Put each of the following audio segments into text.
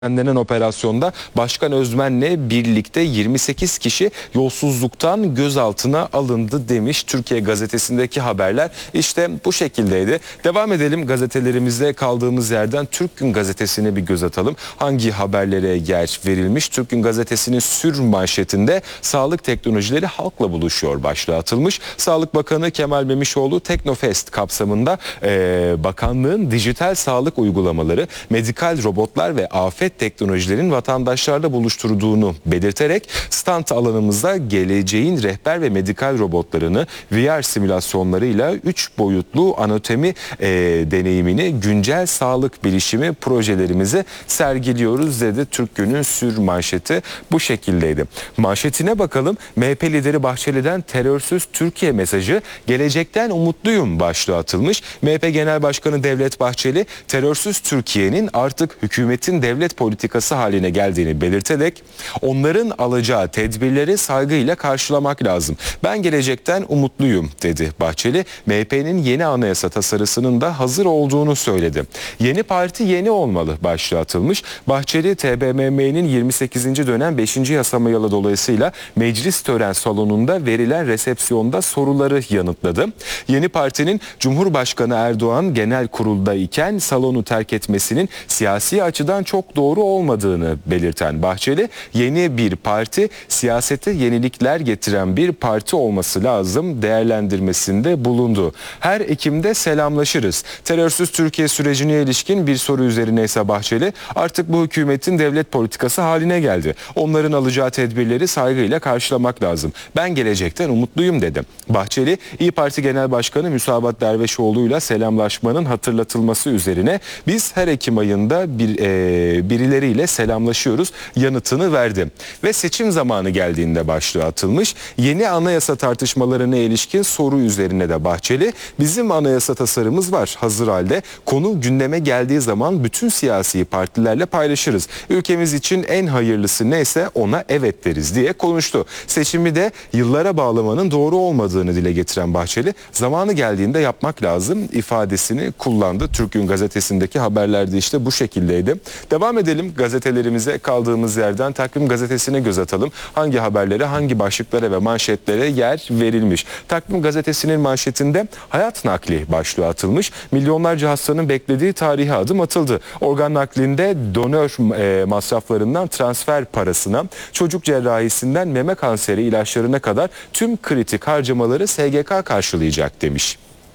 düzenlenen operasyonda Başkan Özmen'le birlikte 28 kişi yolsuzluktan gözaltına alındı demiş Türkiye Gazetesi'ndeki haberler. İşte bu şekildeydi. Devam edelim gazetelerimizde kaldığımız yerden Türk Gün Gazetesi'ne bir göz atalım. Hangi haberlere yer verilmiş? Türk Gün Gazetesi'nin sür manşetinde sağlık teknolojileri halkla buluşuyor başlığı atılmış. Sağlık Bakanı Kemal Memişoğlu Teknofest kapsamında bakanlığın dijital sağlık uygulamaları, medikal robotlar ve afet teknolojilerin vatandaşlarla buluşturduğunu belirterek stand alanımızda geleceğin rehber ve medikal robotlarını VR simülasyonlarıyla 3 boyutlu anatomi deneyimini güncel sağlık bilişimi projelerimizi sergiliyoruz dedi. Türk Gün'ün sür manşeti bu şekildeydi. Manşetine bakalım. MHP lideri Bahçeli'den terörsüz Türkiye mesajı, gelecekten umutluyum başlığı atılmış. MHP Genel Başkanı Devlet Bahçeli terörsüz Türkiye'nin artık hükümetin devlet politikası haline geldiğini belirterek onların alacağı tedbirleri saygıyla karşılamak lazım. Ben gelecekten umutluyum dedi Bahçeli. MHP'nin yeni anayasa tasarısının da hazır olduğunu söyledi. Yeni parti yeni olmalı başlığı atılmış. Bahçeli TBMM'nin 28. dönem 5. yasamayalı dolayısıyla meclis tören salonunda verilen resepsiyonda soruları yanıtladı. Yeni partinin Cumhurbaşkanı Erdoğan genel kurulda iken salonu terk etmesinin siyasi açıdan çok doğru olmadığını belirten Bahçeli, yeni bir parti siyasete yenilikler getiren bir parti olması lazım değerlendirmesinde bulundu. Her Ekim'de selamlaşırız. Terörsüz Türkiye sürecine ilişkin bir soru üzerine ise Bahçeli, artık bu hükümetin devlet politikası haline geldi. Onların alacağı tedbirleri saygıyla karşılamak lazım. Ben gelecekten umutluyum dedi. Bahçeli, İYİ Parti Genel Başkanı Müsavat Dervişoğlu'yla selamlaşmanın hatırlatılması üzerine biz her Ekim ayında birileriyle selamlaşıyoruz yanıtını verdi. Ve seçim zamanı geldiğinde başlığı atılmış. Yeni anayasa tartışmalarına ilişkin soru üzerine de Bahçeli, bizim anayasa tasarımız var hazır halde. Konu gündeme geldiği zaman bütün siyasi partilerle paylaşırız. Ülkemiz için en hayırlısı neyse ona evet deriz diye konuştu. Seçimi de yıllara bağlamanın doğru olmadığını dile getiren Bahçeli, zamanı geldiğinde yapmak lazım ifadesini kullandı. Türk Gün Gazetesi'ndeki haberlerde işte bu şekildeydi. Devam edelim gazetelerimize kaldığımız yerden Takvim Gazetesi'ne göz atalım. Hangi haberlere, hangi başlıklara ve manşetlere yer verilmiş? Takvim Gazetesi'nin manşetinde hayat nakli başlığı atılmış. Milyonlarca hastanın beklediği tarihe adım atıldı. Organ naklinde donör masraflarından transfer parasına, çocuk cerrahisinden meme kanseri ilaçlarına kadar tüm kritik harcamaları SGK karşılayacak demiş.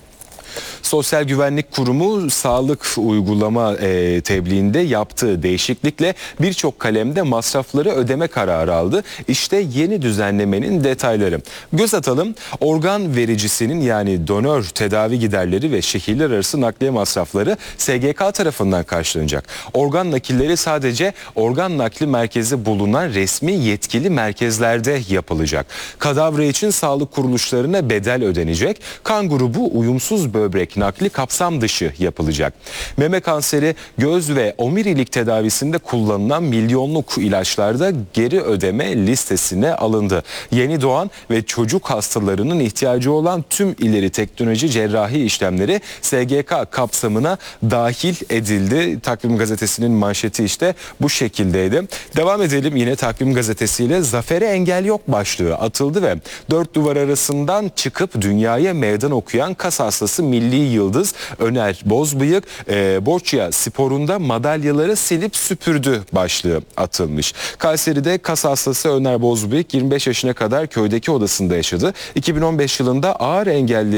Sosyal Güvenlik Kurumu sağlık uygulama tebliğinde yaptığı değişiklikle birçok kalemde masrafları ödeme kararı aldı. İşte yeni düzenlemenin detayları. Göz atalım. Organ vericisinin yani donör tedavi giderleri ve şehirler arası nakliye masrafları SGK tarafından karşılanacak. Organ nakilleri sadece organ nakli merkezi bulunan resmi yetkili merkezlerde yapılacak. Kadavra için sağlık kuruluşlarına bedel ödenecek. Kan grubu uyumsuz böbrek nakli kapsam dışı yapılacak. Meme kanseri, göz ve omurilik tedavisinde kullanılan milyonluk ilaçlarda geri ödeme listesine alındı. Yeni doğan ve çocuk hastalarının ihtiyacı olan tüm ileri teknoloji cerrahi işlemleri SGK kapsamına dahil edildi. Takvim Gazetesi'nin manşeti işte bu şekildeydi. Devam edelim yine Takvim Gazetesi'yle Zafere engel yok başlığı atıldı ve dört duvar arasından çıkıp dünyaya meydan okuyan kas hastası milli yıldız Öner Bozbıyık Borçya sporunda madalyaları silip süpürdü başlığı atılmış. Kayseri'de kas hastası Öner Bozbıyık 25 yaşına kadar köydeki odasında yaşadı. 2015 yılında ağır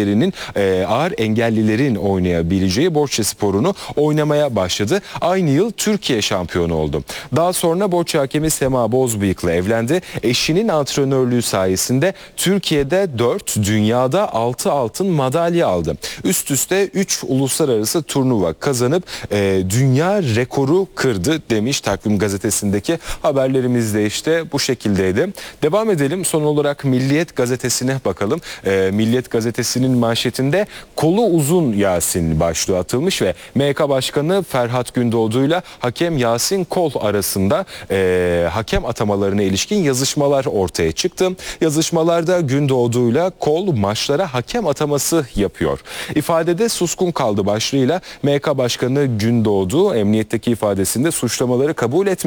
engellilerin oynayabileceği Borçya sporunu oynamaya başladı. Aynı yıl Türkiye şampiyonu oldu. Daha sonra Borçya hakemi Sema Bozbıyık'la evlendi. Eşinin antrenörlüğü sayesinde Türkiye'de 4, dünyada 6 altın madalya aldı. Üst üste 3 uluslararası turnuva kazanıp dünya rekoru kırdı demiş Takvim Gazetesi'ndeki haberlerimizde işte bu şekildeydi. Devam edelim son olarak Milliyet Gazetesi'ne bakalım. Milliyet Gazetesi'nin manşetinde kolu uzun Yasin başlığı atılmış ve MHK Başkanı Ferhat Gündoğdu'yla hakem Yasin Kol arasında hakem atamalarına ilişkin yazışmalar ortaya çıktı. Yazışmalarda Gündoğdu'yla Kol maçlara hakem ataması yapıyor. ifadede suskun kaldı başlığıyla MYK Başkanı Gündoğdu emniyetteki ifadesinde suçlamaları kabul etmedi.